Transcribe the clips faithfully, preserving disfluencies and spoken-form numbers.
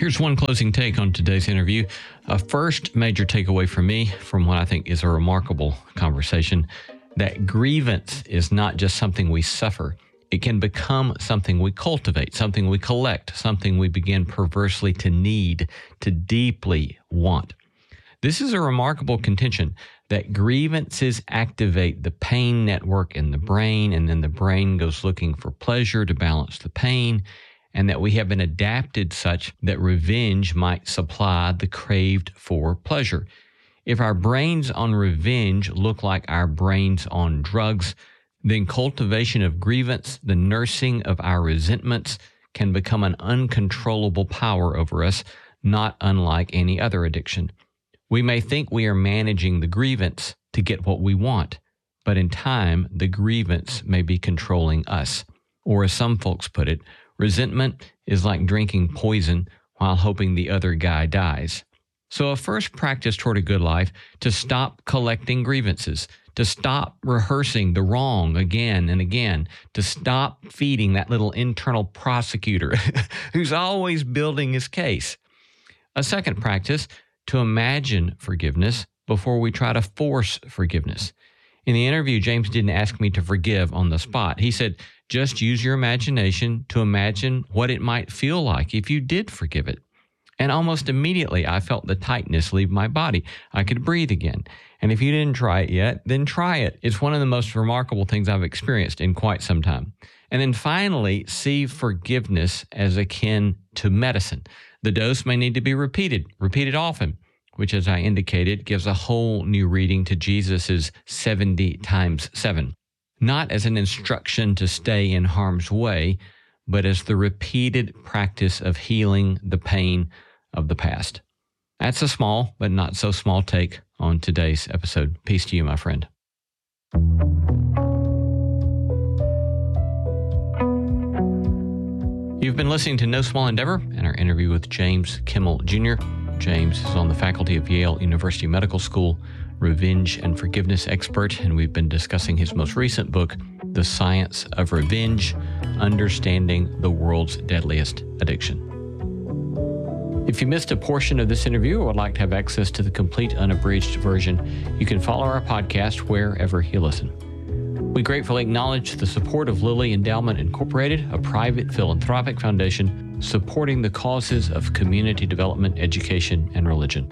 Here's one closing take on today's interview. A first major takeaway for me from what I think is a remarkable conversation, that grievance is not just something we suffer. It can become something we cultivate, something we collect, something we begin perversely to need, to deeply want. This is a remarkable contention that grievances activate the pain network in the brain, and then the brain goes looking for pleasure to balance the pain, and that we have been adapted such that revenge might supply the craved for pleasure. If our brains on revenge look like our brains on drugs, then cultivation of grievance, the nursing of our resentments, can become an uncontrollable power over us, not unlike any other addiction. We may think we are managing the grievance to get what we want, but in time, the grievance may be controlling us. Or as some folks put it, resentment is like drinking poison while hoping the other guy dies. So a first practice toward a good life, to stop collecting grievances, to stop rehearsing the wrong again and again, to stop feeding that little internal prosecutor who's always building his case. A second practice, to imagine forgiveness before we try to force forgiveness. In the interview, James didn't ask me to forgive on the spot. He said, just use your imagination to imagine what it might feel like if you did forgive it. And almost immediately, I felt the tightness leave my body. I could breathe again. And if you didn't try it yet, then try it. It's one of the most remarkable things I've experienced in quite some time. And then finally, see forgiveness as akin to medicine. The dose may need to be repeated, repeated often, which, as I indicated, gives a whole new reading to Jesus's seventy times seven. Not as an instruction to stay in harm's way, but as the repeated practice of healing the pain of the past. That's a small, but not so small take on today's episode. Peace to you, my friend. You've been listening to No Small Endeavor and our interview with James Kimmel Junior James is on the faculty of Yale University Medical School, revenge and forgiveness expert, and we've been discussing his most recent book, The Science of Revenge, Understanding the World's Deadliest Addiction. If you missed a portion of this interview or would like to have access to the complete unabridged version, you can follow our podcast wherever you listen. We gratefully acknowledge the support of Lilly Endowment Incorporated, a private philanthropic foundation supporting the causes of community development, education, and religion.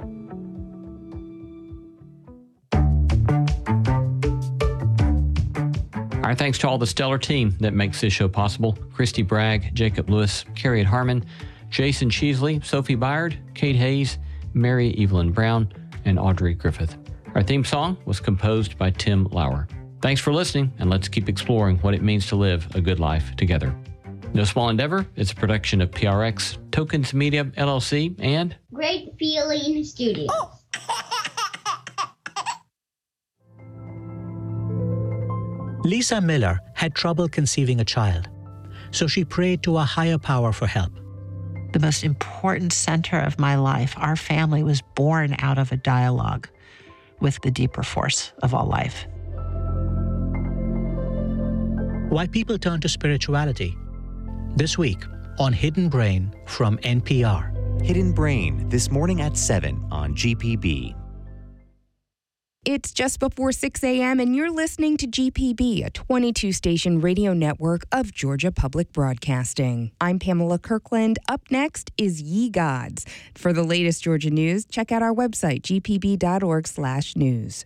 Our thanks to all the stellar team that makes this show possible: Christy Bragg, Jacob Lewis, Carriot Harmon, Jason Cheesley, Sophie Byard, Kate Hayes, Mary Evelyn Brown, and Audrey Griffith. Our theme song was composed by Tim Lauer. Thanks for listening, and let's keep exploring what it means to live a good life together. No Small Endeavor is a production of P R X, Tokens Media, L L C, and Great Feeling Studios. Oh. Lisa Miller had trouble conceiving a child, so she prayed to a higher power for help. The most important center of my life, our family, was born out of a dialogue with the deeper force of all life. Why people turn to spirituality. This week on Hidden Brain from N P R. Hidden Brain, this morning at seven on G P B. It's just before six a.m. and you're listening to G P B, a twenty-two station radio network of Georgia Public Broadcasting. I'm Pamela Kirkland. Up next is Ye Gods. For the latest Georgia news, check out our website, g p b dot org slash news.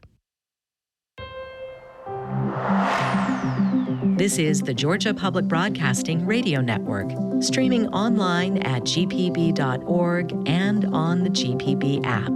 This is the Georgia Public Broadcasting Radio Network, streaming online at g p b dot org and on the G P B app.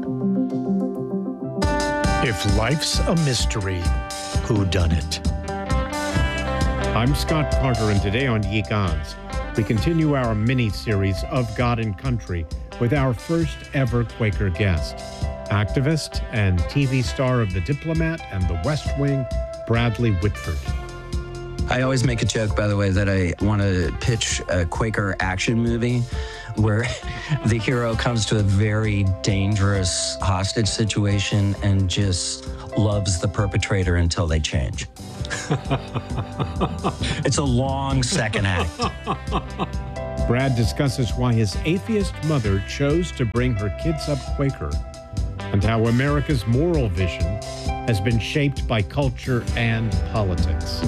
If life's a mystery, who done it? I'm Scott Carter, and today on Ye Gods, we continue our mini-series of God and Country with our first ever Quaker guest, activist and T V star of The Diplomat and The West Wing, Bradley Whitford. I always make a joke, by the way, that I want to pitch a Quaker action movie where the hero comes to a very dangerous hostage situation and just loves the perpetrator until they change. It's a long second act. Brad discusses why his atheist mother chose to bring her kids up Quaker and how America's moral vision has been shaped by culture and politics.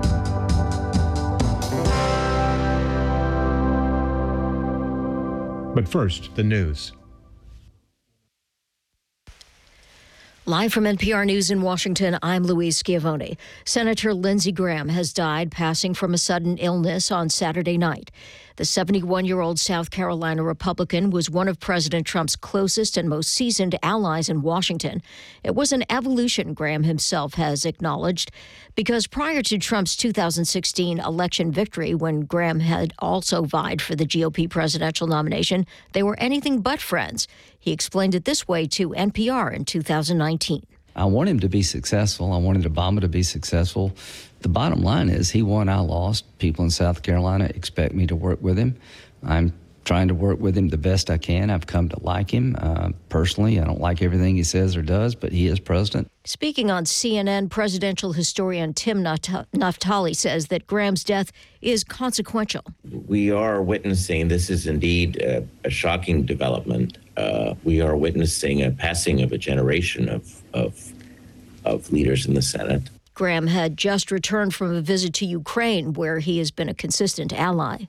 But first, the news. Live from N P R News in Washington, I'm Louise Schiavone. Senator Lindsey Graham has died, passing from a sudden illness on Saturday night. The seventy-one-year-old South Carolina Republican was one of President Trump's closest and most seasoned allies in Washington. It was an evolution, Graham himself has acknowledged, because prior to Trump's two thousand sixteen election victory, when Graham had also vied for the G O P presidential nomination, they were anything but friends. He explained it this way to N P R in two thousand nineteen. I want him to be successful. I wanted Obama to be successful. The bottom line is he won, I lost. People in South Carolina expect me to work with him. I'm trying to work with him the best I can. I've come to like him uh, personally. I don't like everything he says or does, but he is president. Speaking on C N N, presidential historian Tim Naftali says that Graham's death is consequential. We are witnessing, this is indeed a, a shocking development. Uh, we are witnessing a passing of a generation of, of, of leaders in the Senate. Graham had just returned from a visit to Ukraine, where he has been a consistent ally.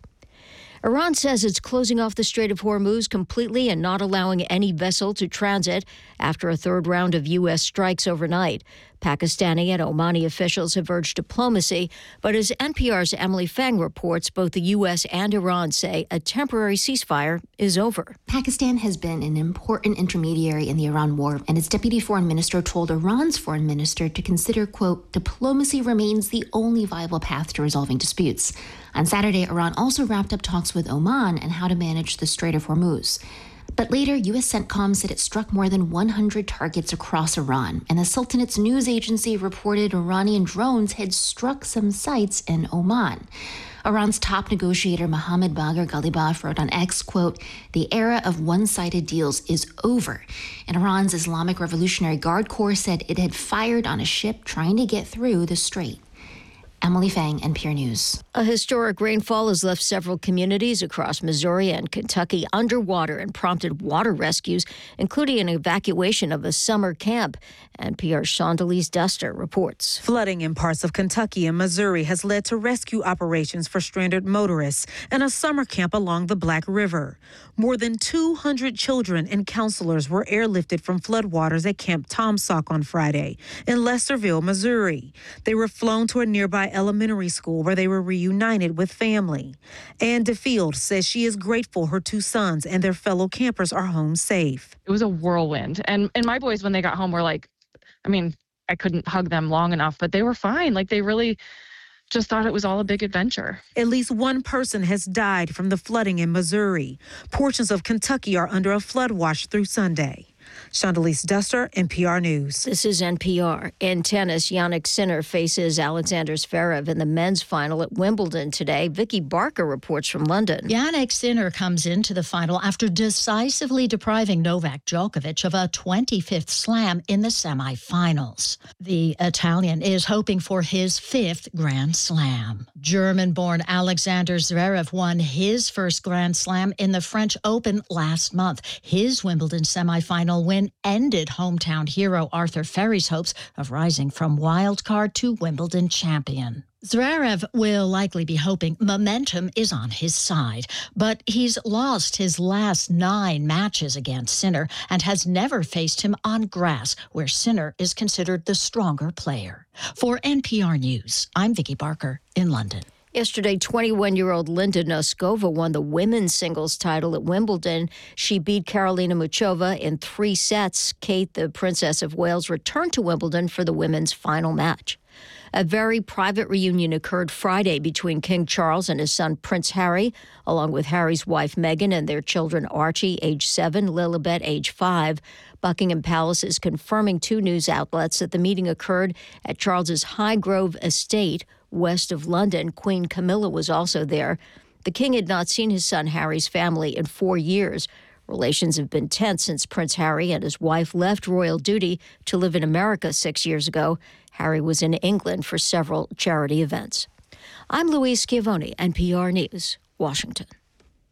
Iran says it's closing off the Strait of Hormuz completely and not allowing any vessel to transit after a third round of U S strikes overnight. Pakistani and Omani officials have urged diplomacy, but as N P R's Emily Feng reports, both the U S and Iran say a temporary ceasefire is over. Pakistan has been an important intermediary in the Iran war, and its deputy foreign minister told Iran's foreign minister to consider, quote, diplomacy remains the only viable path to resolving disputes. On Saturday, Iran also wrapped up talks with Oman on how to manage the Strait of Hormuz. But later, U S CENTCOM said it struck more than one hundred targets across Iran, and the Sultanate's news agency reported Iranian drones had struck some sites in Oman. Iran's top negotiator Mohammad Bagher Ghalibaf wrote on X, quote, the era of one-sided deals is over. And Iran's Islamic Revolutionary Guard Corps said it had fired on a ship trying to get through the strait. Emily Feng, N P R News. A historic rainfall has left several communities across Missouri and Kentucky underwater and prompted water rescues, including an evacuation of a summer camp. N P R's Shondelise Duster reports. Flooding in parts of Kentucky and Missouri has led to rescue operations for stranded motorists and a summer camp along the Black River. More than two hundred children and counselors were airlifted from floodwaters at Camp Tomsock on Friday in Lesterville, Missouri. They were flown to a nearby elementary school where they were reunited with family. Ann DeField says she is grateful her two sons and their fellow campers are home safe. It was a whirlwind. And, and my boys, when they got home, were like, I mean, I couldn't hug them long enough, but they were fine. Like, they really just thought it was all a big adventure. At least one person has died from the flooding in Missouri. Portions of Kentucky are under a flood watch through Sunday. Shondelise Duster, N P R News. This is N P R. In tennis, Jannik Sinner faces Alexander Zverev in the men's final at Wimbledon today. Vicky Barker reports from London. Jannik Sinner comes into the final after decisively depriving Novak Djokovic of a twenty-fifth slam in the semifinals. The Italian is hoping for his fifth Grand Slam. German-born Alexander Zverev won his first Grand Slam in the French Open last month. His Wimbledon semifinal win ended hometown hero Arthur Ferry's hopes of rising from wildcard to Wimbledon champion. Zverev will likely be hoping momentum is on his side, but he's lost his last nine matches against Sinner and has never faced him on grass, where Sinner is considered the stronger player. For N P R News, I'm Vicky Barker in London. Yesterday, twenty-one-year-old Linda Noskova won the women's singles title at Wimbledon. She beat Karolina Muchova in three sets. Kate, the Princess of Wales, returned to Wimbledon for the women's final match. A very private reunion occurred Friday between King Charles and his son Prince Harry, along with Harry's wife Meghan and their children Archie, age seven, Lilibet, age five. Buckingham Palace is confirming to news outlets that the meeting occurred at Charles's Highgrove estate, west of London. Queen Camilla was also there. The king had not seen his son Harry's family in four years. Relations have been tense since Prince Harry and his wife left royal duty to live in America six years ago. Harry was in England for several charity events. I'm Louise Schiavone, N P R News, Washington.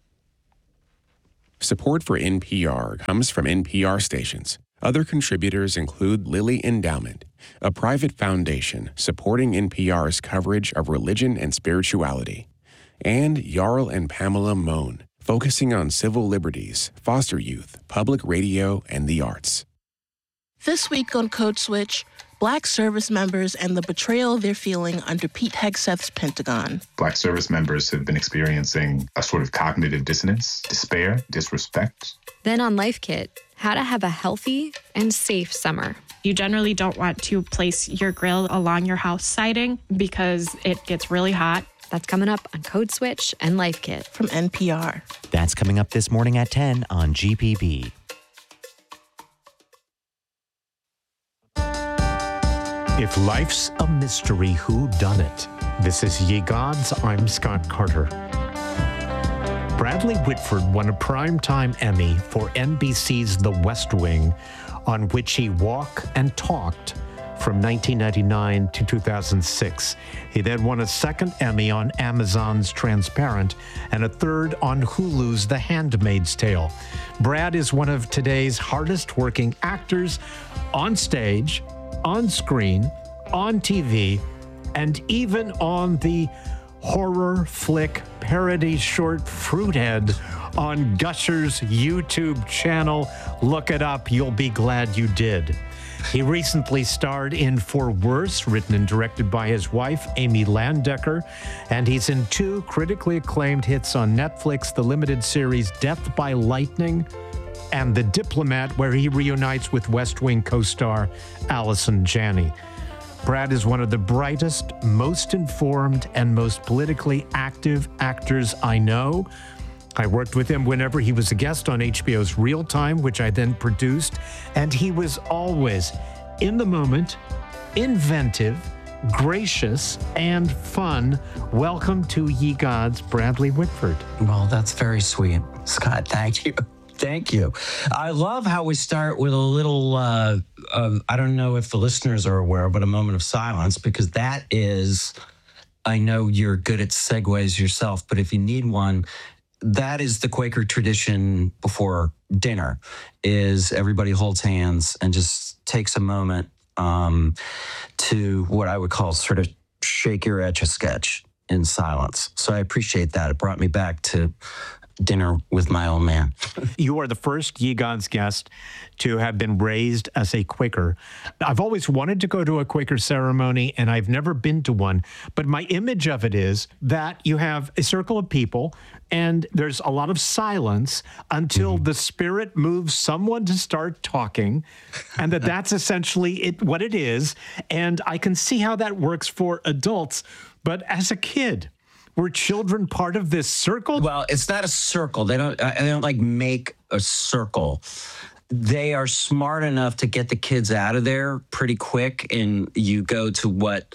Support for N P R comes from N P R stations. Other contributors include Lilly Endowment, a private foundation supporting N P R's coverage of religion and spirituality, and Jarl and Pamela Mohn, focusing on civil liberties, foster youth, public radio, and the arts. This week on Code Switch, Black service members and the betrayal they're feeling under Pete Hegseth's Pentagon. Black service members have been experiencing a sort of cognitive dissonance, despair, disrespect. Then on Life Kit, how to have a healthy and safe summer. You generally don't want to place your grill along your house siding because it gets really hot. That's coming up on Code Switch and Life Kit from N P R. That's coming up this morning at ten on G P B. If life's a mystery, who done it? This is Ye Gods. I'm Scott Carter. Bradley Whitford won a Primetime Emmy for N B C's The West Wing, on which he walked and talked from nineteen ninety-nine to two thousand six. He then won a second Emmy on Amazon's Transparent and a third on Hulu's The Handmaid's Tale. Brad is one of today's hardest working actors on stage, on screen, on T V, and even on the horror flick parody short Fruithead on Gusher's YouTube channel. Look it up. You'll be glad you did. He recently starred in For Worse, written and directed by his wife, Amy Landecker, and he's in two critically acclaimed hits on Netflix, the limited series Death by Lightning and The Diplomat, where he reunites with West Wing co-star Allison Janney. Brad is one of the brightest, most informed, and most politically active actors I know. I worked with him whenever he was a guest on H B O's Real Time, which I then produced, and he was always in the moment, inventive, gracious, and fun. Welcome to Ye Gods, Bradley Whitford. Well, that's very sweet. Scott, thank you. Thank you. I love how we start with a little, uh, uh, I don't know if the listeners are aware, but a moment of silence, because that is, I know you're good at segues yourself, but if you need one, that is the Quaker tradition before dinner, is everybody holds hands and just takes a moment um, to what I would call sort of shake your Etch-a-Sketch in silence. So I appreciate that. It brought me back to dinner with my old man. You are the first Ye Gods guest to have been raised as a Quaker. I've always wanted to go to a Quaker ceremony, and I've never been to one. But my image of it is that you have a circle of people, and there's a lot of silence until mm-hmm. the spirit moves someone to start talking, and that that's essentially it, what it is. And I can see how that works for adults. But as a kid, were children part of this circle? Well, it's not a circle. They don't, they don't like make a circle. They are smart enough to get the kids out of there pretty quick. And you go to what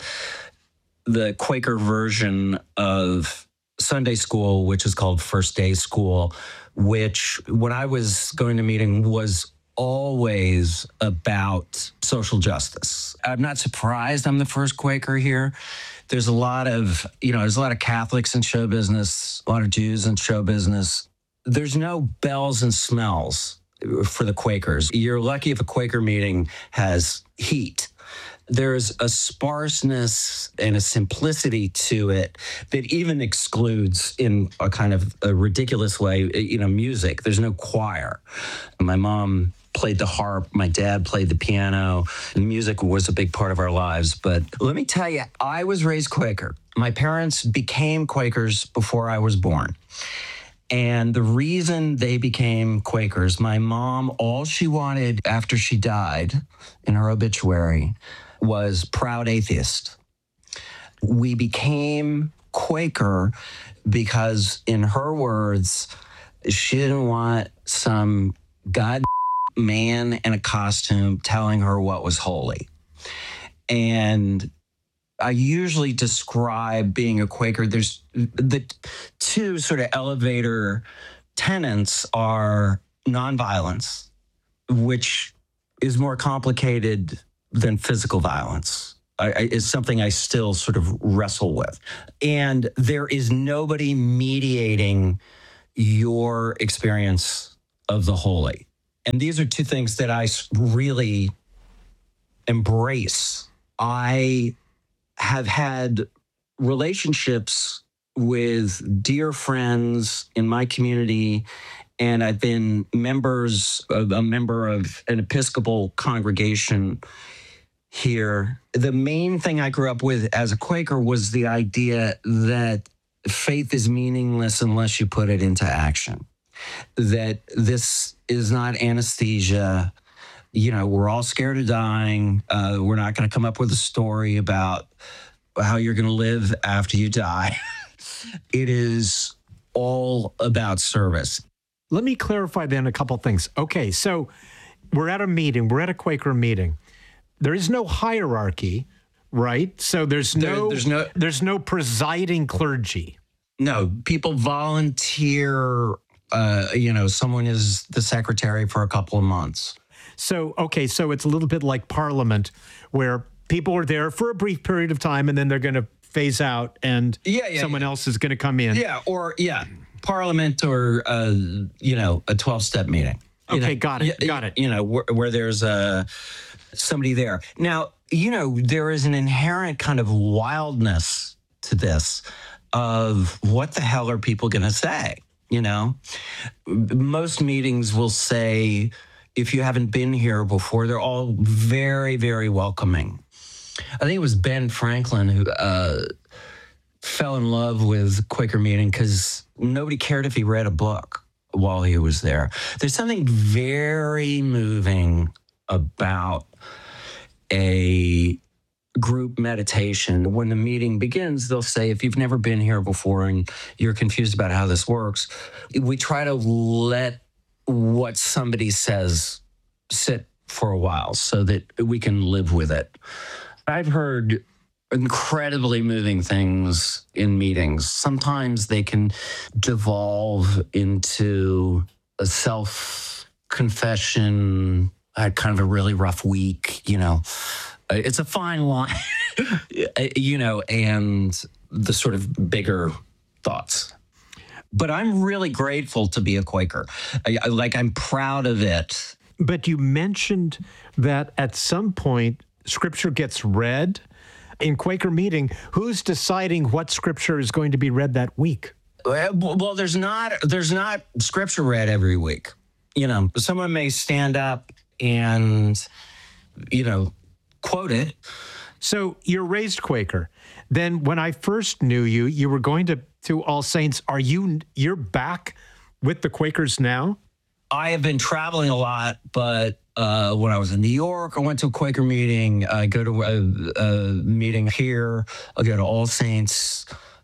the Quaker version of Sunday school, which is called First Day School, which when I was going to meeting was always about social justice. I'm not surprised I'm the first Quaker here. There's a lot of, you know, there's a lot of Catholics in show business, a lot of Jews in show business. There's no bells and smells for the Quakers. You're lucky if a Quaker meeting has heat. There's a sparseness and a simplicity to it that even excludes, in a kind of a ridiculous way, you know, music. There's no choir. My mom played the harp. My dad played the piano. And music was a big part of our lives. But let me tell you, I was raised Quaker. My parents became Quakers before I was born. And the reason they became Quakers, my mom, all she wanted after she died in her obituary was proud atheist. We became Quaker because, in her words, she didn't want some god man in a costume telling her what was holy. And I usually describe being a Quaker. There's the two sort of elevator tenets are nonviolence, which is more complicated than physical violence. I, I, it's something I still sort of wrestle with. And there is nobody mediating your experience of the holy. And these are two things that I really embrace. I have had relationships with dear friends in my community, and I've been members of a member of an Episcopal congregation here. The main thing I grew up with as a Quaker was the idea that faith is meaningless unless you put it into action, that this is not anesthesia. You know, we're all scared of dying. Uh, we're not going to come up with a story about how you're going to live after you die. It is all about service. Let me clarify then a couple things. Okay, so we're at a meeting. We're at a Quaker meeting. There is no hierarchy, right? So there's no, There- there's no- there's no presiding clergy. No, people volunteer. Uh, you know, someone is the secretary for a couple of months. So, okay, so it's a little bit like Parliament, where people are there for a brief period of time and then they're going to phase out and Yeah, yeah, someone else is going to come in. Yeah, or yeah, Parliament or uh, you know, a twelve-step meeting. You Okay, know, got it, y- got it. You know, where, where there's uh, somebody there. Now, you know, there is an inherent kind of wildness to this of what the hell are people going to say? You know, most meetings will say, if you haven't been here before, they're all very, very welcoming. I think it was Ben Franklin who uh, fell in love with Quaker Meeting because nobody cared if he read a book while he was there. There's something very moving about a group meditation. When the meeting begins, they'll say, if you've never been here before and you're confused about how this works, we try to let what somebody says sit for a while so that we can live with it. I've heard incredibly moving things in meetings. Sometimes they can devolve into a self-confession. I had kind of a really rough week, you know. It's a fine line, you know, and the sort of bigger thoughts. But I'm really grateful to be a Quaker. I, I, like, I'm proud of it. But you mentioned that at some point, Scripture gets read. In Quaker Meeting, who's deciding what Scripture is going to be read that week? Well, there's not there's not Scripture read every week. You know, someone may stand up and, you know, quote it. So you're raised Quaker. Then when I first knew you, you were going to, to All Saints. Are you, you're back with the Quakers now? I have been traveling a lot, but uh, when I was in New York, I went to a Quaker meeting. I go to a, a meeting here. I go to All Saints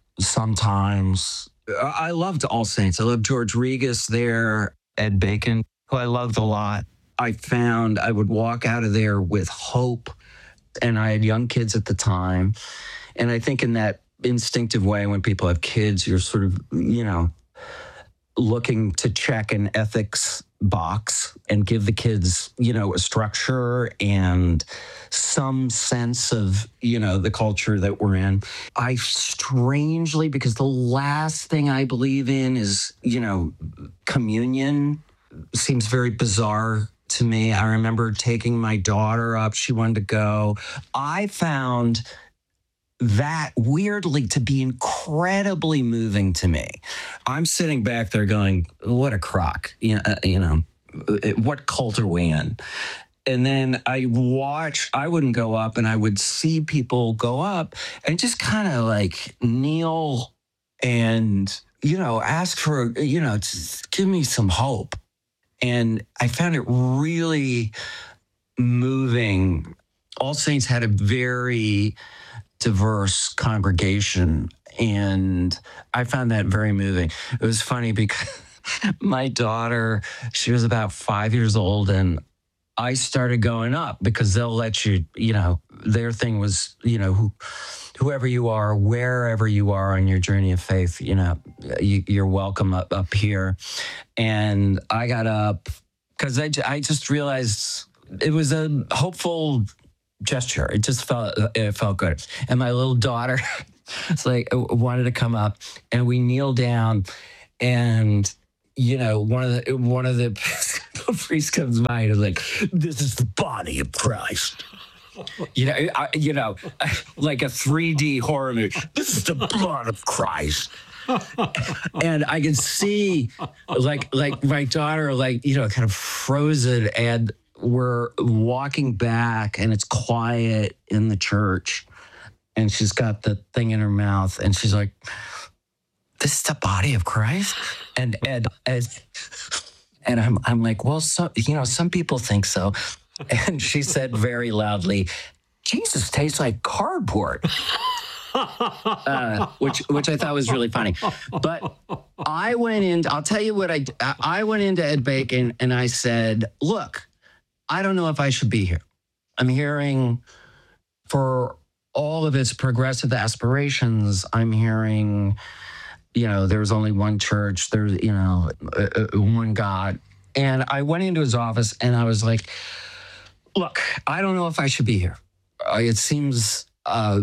sometimes. I loved All Saints. I loved George Regas there, Ed Bacon, who I loved a lot. I found I would walk out of there with hope, and I had young kids at the time. And I think in that instinctive way, when people have kids, you're sort of, you know, looking to check an ethics box and give the kids, you know, a structure and some sense of, you know, the culture that we're in. I strangely, because the last thing I believe in is, you know, communion, seems very bizarre to me. I remember taking my daughter up. She wanted to go. I found that weirdly to be incredibly moving to me. I'm sitting back there going, what a crock, you know, uh, you know, what cult are we in? And then I watch, I wouldn't go up, and I would see people go up and just kind of like kneel and, you know, ask for, you know, just give me some hope. And I found it really moving. All Saints had a very diverse congregation, and I found that very moving. It was funny because my daughter, she was about five years old, and I started going up because they'll let you, you know, their thing was, you know, who, whoever you are, wherever you are on your journey of faith, you know, you, you're welcome up, up here. And I got up because I, I just realized it was a hopeful gesture. It just felt, it felt good. And my little daughter, it's like, wanted to come up, and we kneeled down, and you know, one of the one of the priests comes by and is like, "This is the body of Christ." You know, I, you know, like a three D horror movie. This is the blood of Christ. And I can see, like, like my daughter, like, you know, kind of frozen, and we're walking back, and it's quiet in the church, and she's got the thing in her mouth, and she's like, "This is the body of Christ," and and and, and I'm I'm like, well, so you know, some people think so. And she said very loudly, "Jesus tastes like cardboard," uh, which which I thought was really funny. But I went in. I'll tell you what I I went into Ed Bacon and I said, "Look, I don't know if I should be here. I'm hearing for all of its progressive aspirations. I'm hearing, you know, there's only one church. There's, you know, uh, uh, one God." And I went into his office and I was like, "Look, I don't know if I should be here. Uh, it seems uh,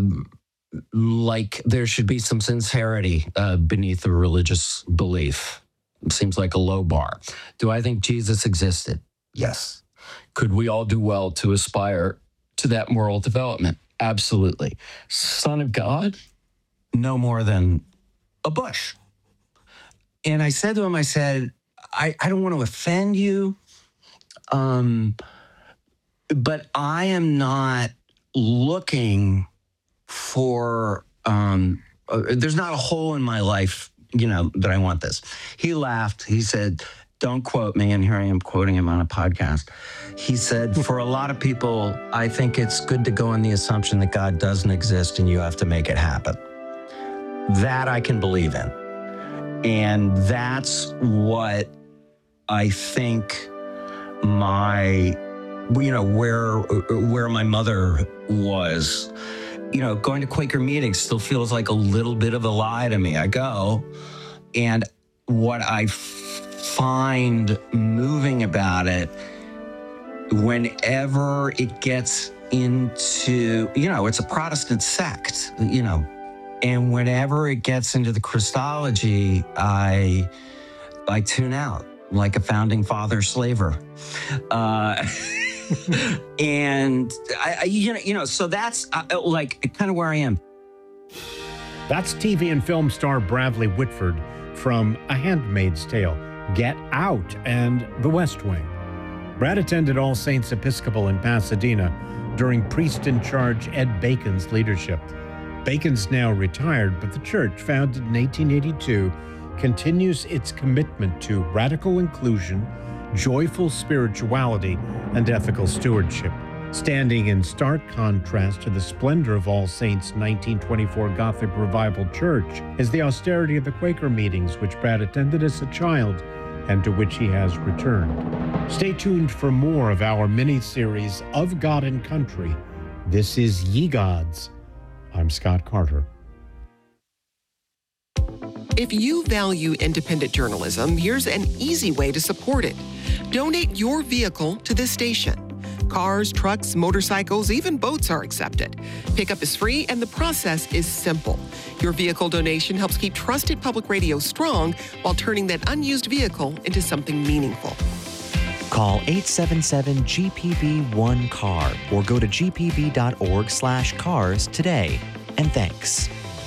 like there should be some sincerity uh, beneath the religious belief. It seems like a low bar. Do I think Jesus existed? Yes. Could we all do well to aspire to that moral development? Absolutely. Son of God? No more than a bush." And I said to him, I said, I, I don't want to offend you. Um... But I am not looking for, um, uh, there's not a hole in my life, you know, that I want this. He laughed. He said, "Don't quote me." And here I am quoting him on a podcast. He said, "For a lot of people, I think it's good to go on the assumption that God doesn't exist and you have to make it happen." That I can believe in. And that's what I think my... you know, where where my mother was, you know, going to Quaker meetings still feels like a little bit of a lie to me. I go, and what I f- find moving about it, whenever it gets into, you know, it's a Protestant sect, you know, and whenever it gets into the Christology, I I tune out like a founding father slaver. Uh and I, I, you know, you know, so that's uh, like kind of where I am. That's T V and film star Bradley Whitford from A Handmaid's Tale, Get Out, and The West Wing. Brad attended All Saints Episcopal in Pasadena during priest-in-charge Ed Bacon's leadership. Bacon's now retired, but the church, founded in eighteen eighty-two, continues its commitment to radical inclusion, joyful spirituality, and ethical stewardship. Standing in stark contrast to the splendor of All Saints' nineteen twenty-four Gothic Revival Church is the austerity of the Quaker meetings which Brad attended as a child and to which he has returned. Stay tuned for more of our mini-series of God and Country. This is Ye Gods. I'm Scott Carter. If you value independent journalism, here's an easy way to support it. Donate your vehicle to this station. Cars, trucks, motorcycles, even boats are accepted. Pickup is free and the process is simple. Your vehicle donation helps keep trusted public radio strong while turning that unused vehicle into something meaningful. Call eight seven seven G P B one C A R or go to g p b dot org slash cars today. And thanks.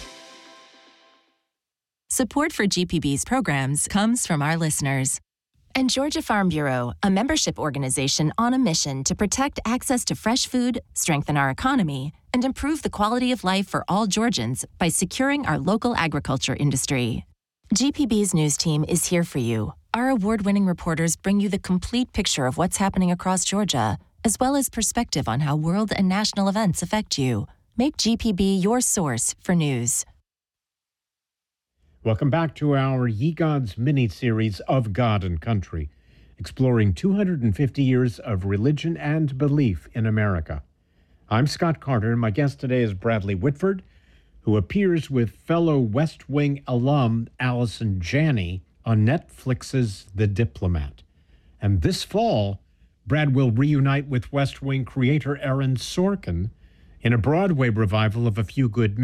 Support for G P B's programs comes from our listeners. And Georgia Farm Bureau, a membership organization on a mission to protect access to fresh food, strengthen our economy, and improve the quality of life for all Georgians by securing our local agriculture industry. G P B's news team is here for you. Our award-winning reporters bring you the complete picture of what's happening across Georgia, as well as perspective on how world and national events affect you. Make G P B your source for news. Welcome back to our Ye Gods mini-series of God and Country, exploring two hundred fifty years of religion and belief in America. I'm Scott Carter, and my guest today is Bradley Whitford, who appears with fellow West Wing alum Allison Janney on Netflix's The Diplomat. And this fall, Brad will reunite with West Wing creator Aaron Sorkin in a Broadway revival of A Few Good Men.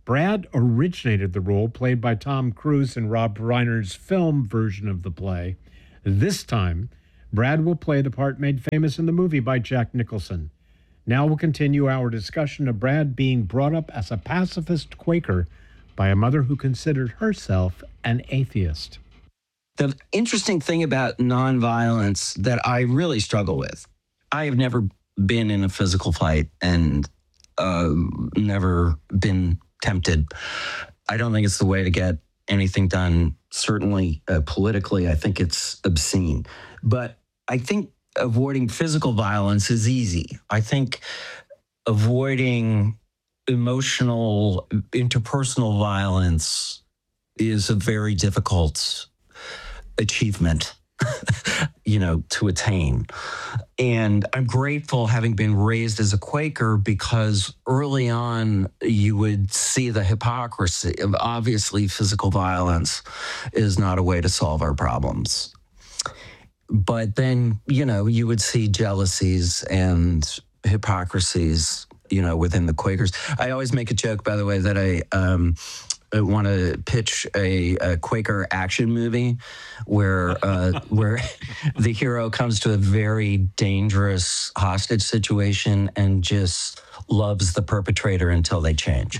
Brad originated the role played by Tom Cruise in Rob Reiner's film version of the play. This time, Brad will play the part made famous in the movie by Jack Nicholson. Now we'll continue our discussion of Brad being brought up as a pacifist Quaker by a mother who considered herself an atheist. The interesting thing about nonviolence that I really struggle with, I have never been in a physical fight and uh, never been tempted. I don't think it's the way to get anything done. Certainly uh, politically, I think it's obscene. But I think avoiding physical violence is easy. I think avoiding emotional, interpersonal violence is a very difficult achievement, you know, to attain. And I'm grateful, having been raised as a Quaker, because early on you would see the hypocrisy of, obviously, physical violence is not a way to solve our problems. But then, you know, you would see jealousies and hypocrisies, you know, within the Quakers. I always make a joke, by the way, that I um, want to pitch a, a Quaker action movie where uh, where the hero comes to a very dangerous hostage situation and just loves the perpetrator until they change.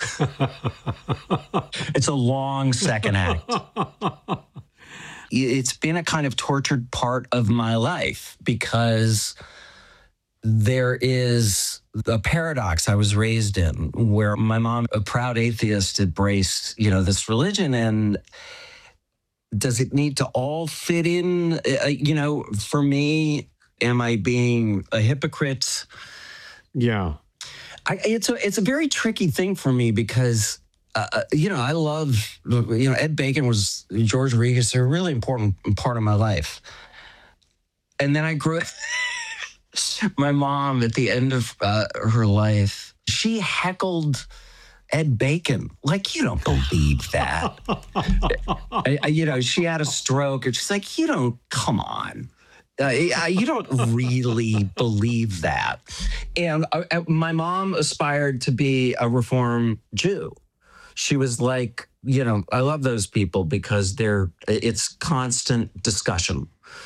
It's a long second act. It's been a kind of tortured part of my life because there is a paradox I was raised in where my mom, a proud atheist, embraced, you know, this religion. And does it need to all fit in? Uh, you know, for me, am I being a hypocrite? Yeah. I, it's a, it's a very tricky thing for me because Uh, you know, I love, you know, Ed Bacon was, George Regas, they're a really important part of my life. And then I grew up, my mom at the end of uh, her life, she heckled Ed Bacon. Like, you don't believe that. I, I, you know, she had a stroke and she's like, you don't, come on. Uh, you don't really believe that. And uh, my mom aspired to be a Reform Jew. She was like, you know, I love those people because they're, it's constant discussion.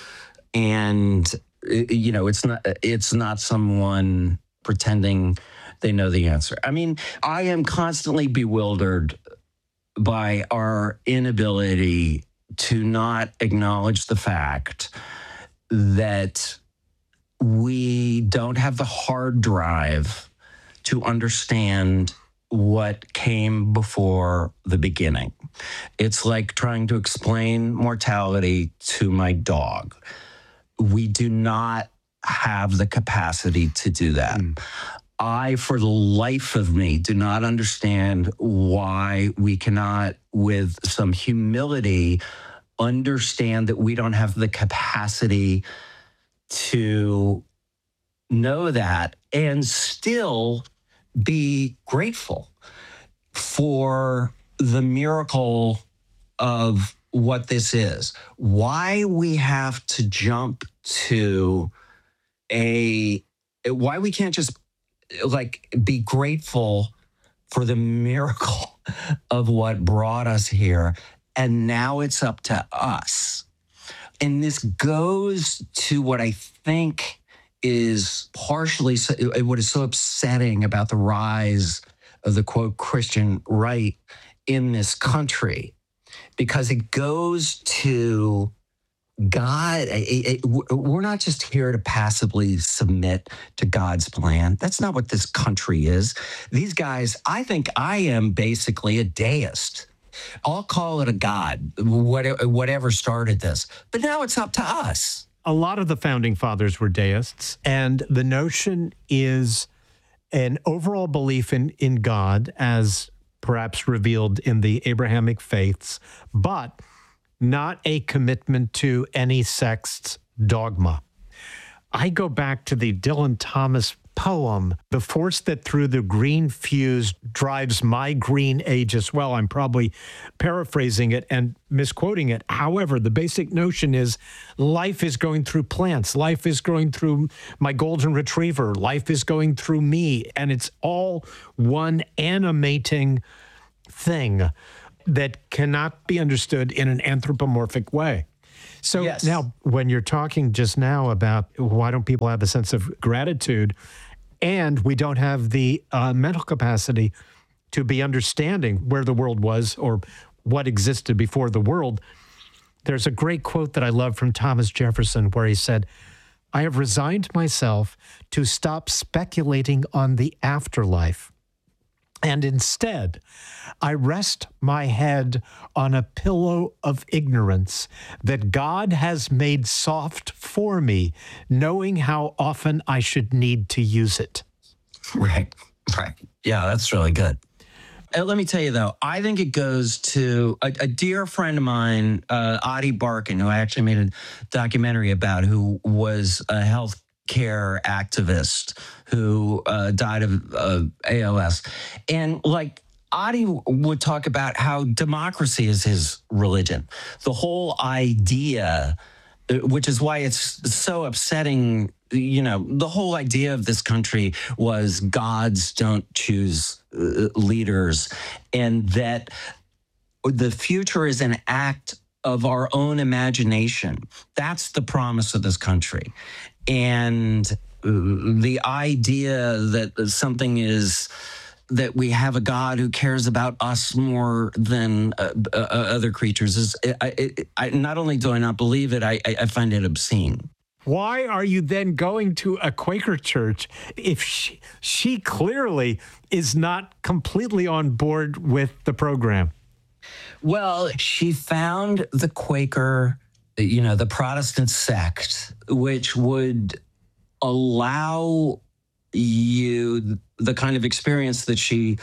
And, you know, it's not, it's not someone pretending they know the answer. I mean, I am constantly bewildered by our inability to not acknowledge the fact that we don't have the hard drive to understand what came before the beginning. It's like trying to explain mortality to my dog. We do not have the capacity to do that. Mm. I, for the life of me, do not understand why we cannot, with some humility, understand that we don't have the capacity to know that and still be grateful for the miracle of what this is. Why we have to jump to a, why we can't just like be grateful for the miracle of what brought us here. And now it's up to us. And this goes to what I think is partially so, what is so upsetting about the rise of the, quote, Christian right in this country, because it goes to God. It, it, we're not just here to passively submit to God's plan. That's not what this country is. These guys, I think I am basically a deist. I'll call it a God, whatever, whatever started this. But now it's up to us. A lot of the founding fathers were deists, and the notion is an overall belief in, in God as perhaps revealed in the Abrahamic faiths, but not a commitment to any sect's dogma. I go back to the Dylan Thomas poem, "The force that through the green fuse drives my green age as well." I'm probably paraphrasing it and misquoting it. However, the basic notion is life is going through plants. Life is going through my golden retriever. Life is going through me. And it's all one animating thing that cannot be understood in an anthropomorphic way. So Yes. now, when you're talking just now about why don't people have a sense of gratitude, and we don't have the uh, mental capacity to be understanding where the world was or what existed before the world, there's a great quote that I love from Thomas Jefferson where he said, "I have resigned myself to stop speculating on the afterlife. And instead, I rest my head on a pillow of ignorance that God has made soft for me, knowing how often I should need to use it." Right, right. Yeah, that's really good. Uh, let me tell you, though, I think it goes to a, a dear friend of mine, uh, Adi Barkan, who I actually made a documentary about, who was a health care activist who uh, died of uh, A L S. And like Adi would talk about how democracy is his religion. The whole idea, which is why it's so upsetting, you know, the whole idea of this country was gods don't choose uh, leaders, and that the future is an act of our own imagination. That's the promise of this country. And the idea that something is, that we have a God who cares about us more than uh, uh, other creatures is, I, I, I, not only do I not believe it, I, I find it obscene. Why are you then going to a Quaker church if she, she clearly is not completely on board with the program? Well, she found the Quaker, you know, the Protestant sect, which would allow you the kind of experience that she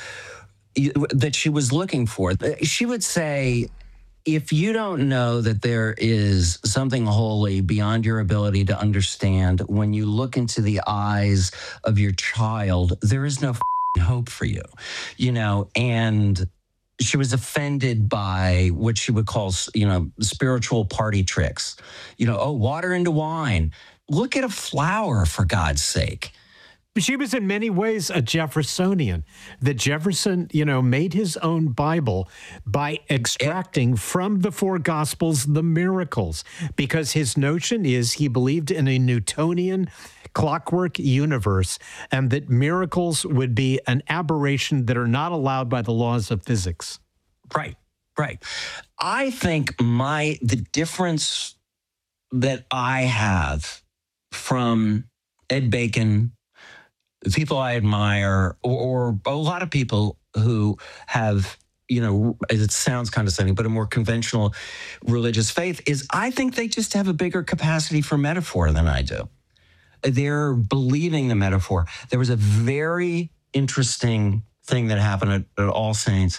that she was looking for. She would say, if you don't know that there is something holy beyond your ability to understand, when you look into the eyes of your child, there is no f***ing hope for you, you know, and she was offended by what she would call, you know, spiritual party tricks. You know, oh, water into wine. Look at a flower, for God's sake. She was in many ways a Jeffersonian. That Jefferson, you know, made his own Bible by extracting from the four Gospels the miracles, because his notion is he believed in a Newtonian clockwork universe and that miracles would be an aberration that are not allowed by the laws of physics. Right, right. I think my the difference that I have from Ed Bacon, people I admire, or, or a lot of people who have, you know, it sounds condescending, but a more conventional religious faith, is I think they just have a bigger capacity for metaphor than I do. They're believing the metaphor. There was a very interesting thing that happened at, at All Saints,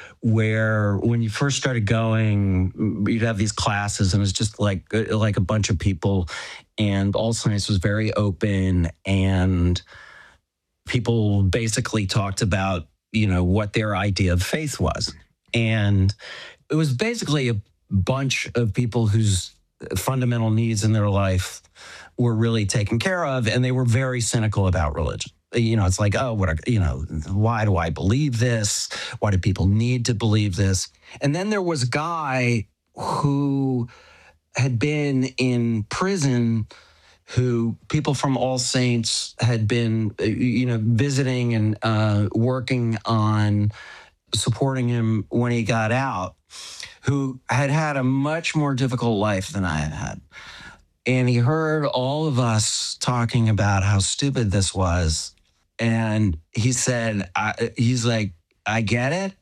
where when you first started going, you'd have these classes and it was just like like a bunch of people, and All Saints was very open, and people basically talked about, you know, what their idea of faith was. And it was basically a bunch of people whose fundamental needs in their life were really taken care of, and they were very cynical about religion. You know, it's like, oh, what, are, you know, why do I believe this? Why do people need to believe this? And then there was a guy who had been in prison, who people from All Saints had been, you know, visiting and uh, working on supporting him when he got out, who had had a much more difficult life than I had had. And he heard all of us talking about how stupid this was. And he said, I, he's like, I get it.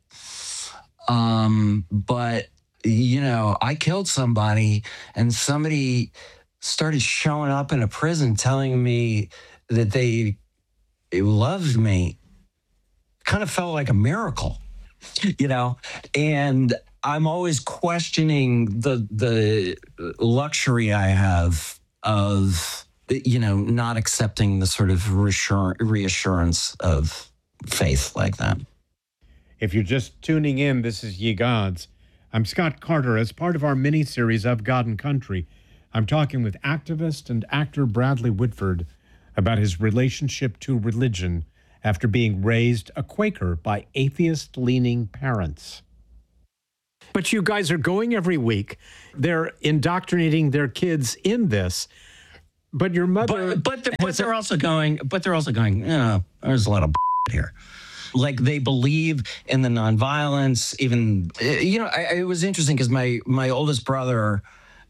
Um, but, you know, I killed somebody, and somebody started showing up in a prison telling me that they loved me. Kind of felt like a miracle, you know? And I'm always questioning the the luxury I have of, you know, not accepting the sort of reassur- reassurance of faith like that. If you're just tuning in, this is Ye Gods. I'm Scott Carter. As part of our mini-series of God and Country, I'm talking with activist and actor Bradley Whitford about his relationship to religion after being raised a Quaker by atheist-leaning parents. But you guys are going every week. They're indoctrinating their kids in this. But your mother... But, but, they're, but they're also going, but they're also going, you know, there's a lot of here. Like, they believe in the nonviolence, even, you know, I, it was interesting because my, my oldest brother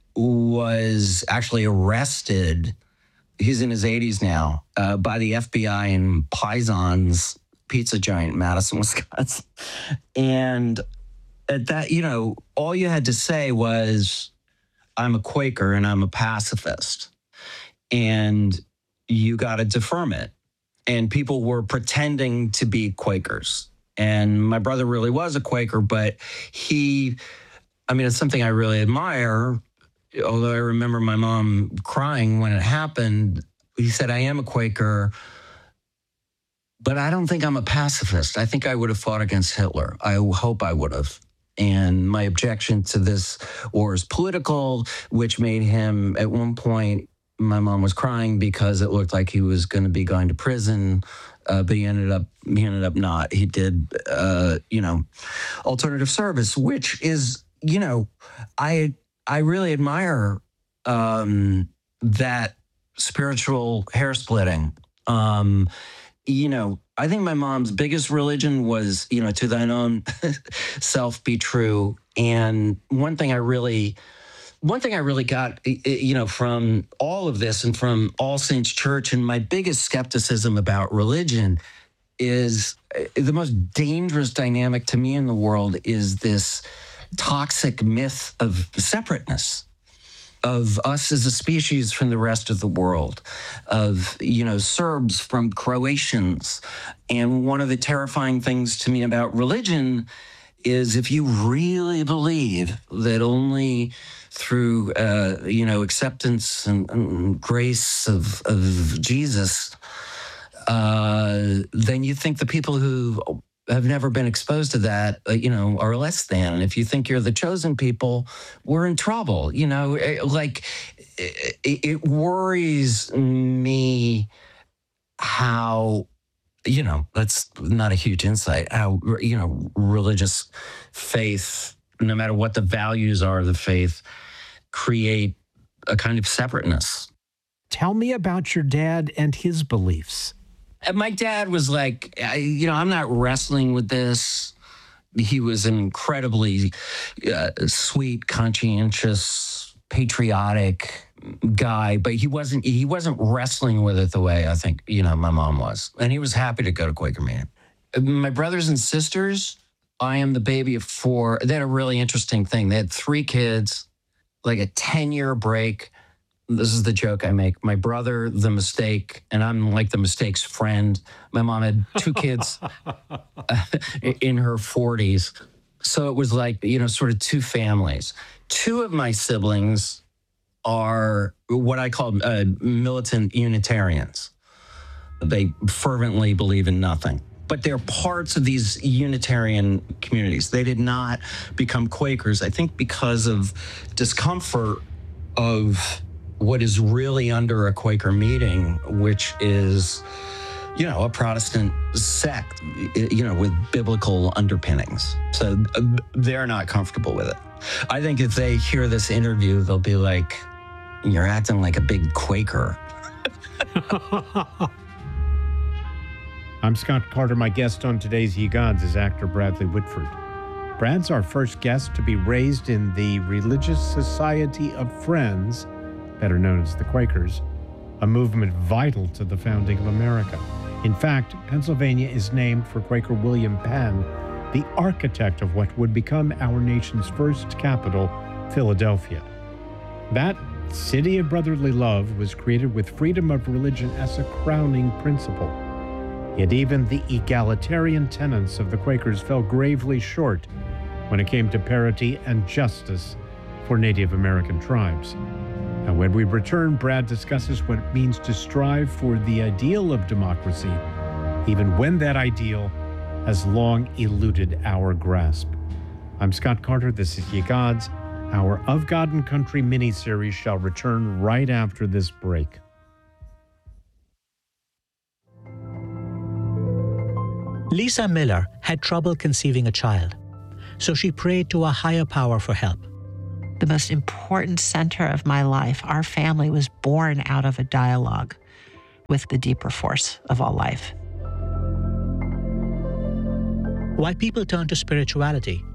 was actually arrested. He's in his eighties now, uh, by the F B I in Pison's pizza giant, Madison, Wisconsin. And at that, you know, all you had to say was, I'm a Quaker and I'm a pacifist. And you got to affirm it. And people were pretending to be Quakers. And my brother really was a Quaker, but he, I mean, it's something I really admire. Although I remember my mom crying when it happened. He said, I am a Quaker, but I don't think I'm a pacifist. I think I would have fought against Hitler. I hope I would have. And my objection to this war is political, which made him, at one point, my mom was crying because it looked like he was going to be going to prison, uh, but he ended up he ended up not. He did, uh, you know, alternative service, which is, you know, I I really admire um, that spiritual hair splitting. Um, you know, I think my mom's biggest religion was, you know, to thine own self be true. And one thing I really. One thing I really got, you know, from all of this and from All Saints Church, and my biggest skepticism about religion is the most dangerous dynamic to me in the world is this toxic myth of separateness, of us as a species from the rest of the world, of, you know, Serbs from Croatians. And one of the terrifying things to me about religion is if you really believe that only through, uh, you know, acceptance and, and grace of, of Jesus, uh, then you think the people who have never been exposed to that, uh, you know, are less than. And if you think you're the chosen people, we're in trouble. You know, like, it, it worries me how, you know, that's not a huge insight, how, you know, religious faith, no matter what the values are of the faith, create a kind of separateness. Tell me about your dad and his beliefs. My dad was like, you know, I'm not wrestling with this. He was an incredibly uh, sweet, conscientious, patriotic guy, but he wasn't he wasn't wrestling with it the way I think, you know, my mom was. And he was happy to go to Quaker meeting. My brothers and sisters, I am the baby of four. They had a really interesting thing. They had three kids, like a ten-year break. This is the joke I make. My brother, the mistake, and I'm like the mistake's friend. My mom had two kids in her forties. So it was like, you know, sort of two families. Two of my siblings are what I call uh, militant Unitarians. They fervently believe in nothing. But they're parts of these Unitarian communities. They did not become Quakers, I think, because of discomfort of what is really under a Quaker meeting, which is, you know, a Protestant sect, you know, with biblical underpinnings. So they're not comfortable with it. I think if they hear this interview, they'll be like, you're acting like a big Quaker. I'm Scott Carter. My guest on today's Ye Gods is actor Bradley Whitford. Brad's our first guest to be raised in the Religious Society of Friends, better known as the Quakers, a movement vital to the founding of America. In fact, Pennsylvania is named for Quaker William Penn, the architect of what would become our nation's first capital, Philadelphia. That city of brotherly love was created with freedom of religion as a crowning principle. Yet even the egalitarian tenets of the Quakers fell gravely short when it came to parity and justice for Native American tribes. And when we return, Brad discusses what it means to strive for the ideal of democracy, even when that ideal has long eluded our grasp. I'm Scott Carter. This is Ye Gods. Our Of God and Country mini-series shall return right after this break. Lisa Miller had trouble conceiving a child, so she prayed to a higher power for help. The most important center of my life, our family, was born out of a dialogue with the deeper force of all life. Why people turn to spirituality